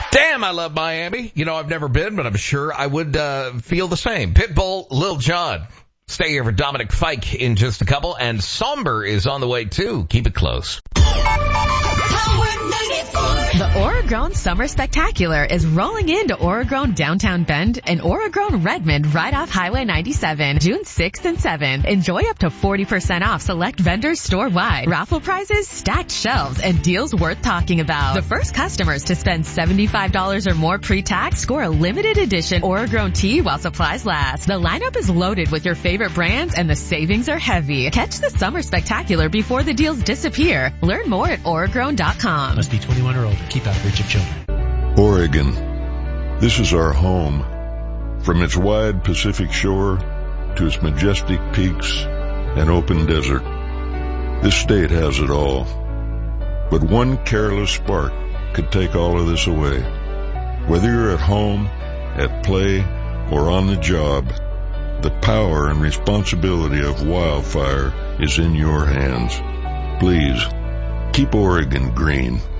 Damn, I love Miami. You know, I've never been, but I'm sure I would feel the same. Pitbull, Lil Jon. Stay here for Dominic Fike in just a couple, and Somber is on the way too. Keep it close. The Oregon Summer Spectacular is rolling into Oregon Downtown Bend and Oregon Redmond right off Highway 97, June 6th and 7th. Enjoy up to 40% off select vendors store-wide, raffle prizes, stacked shelves, and deals worth talking about. The first customers to spend $75 or more pre-tax score a limited edition Oregon tee while supplies last. The lineup is loaded with your favorite brands and the savings are heavy. Catch the Summer Spectacular before the deals disappear. Learn more at Oregon.com. Must be 21 or older. Keep out of reach of children. Oregon. This is our home. From its wide Pacific shore to its majestic peaks and open desert, this state has it all. But one careless spark could take all of this away. Whether you're at home, at play, or on the job, the power and responsibility of wildfire is in your hands. Please, keep Oregon green.